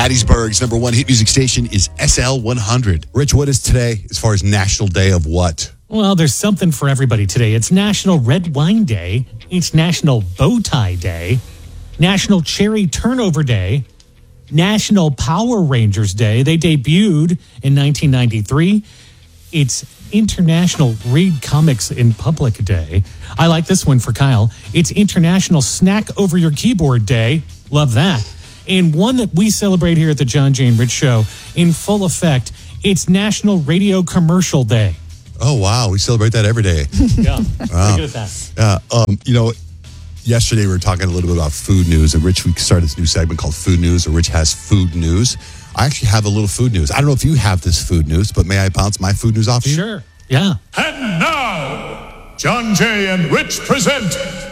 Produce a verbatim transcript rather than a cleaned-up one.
Hattiesburg's number one hit music station is S L one hundred. Rich, what is today as far as National Day of what? Well, there's something for everybody today. It's National Red Wine Day. It's National Bow Tie Day. National Cherry Turnover Day. National Power Rangers Day. They debuted in nineteen ninety-three. It's International Read Comics in Public Day. I like this one for Kyle. It's International Snack Over Your Keyboard Day. Love that. And one that we celebrate here at the John Jane Rich Show in full effect, it's National Radio Commercial Day. Oh, wow. We celebrate that every day. Yeah. Wow. Look at that. Uh, um, you know, yesterday we were talking a little bit about food news, and Rich, we started this new segment called Food News, or Rich has food news. I actually have a little food news. I don't know if you have this food news, but may I bounce my food news off of you? Sure. Yeah. And now, John Jay and Rich present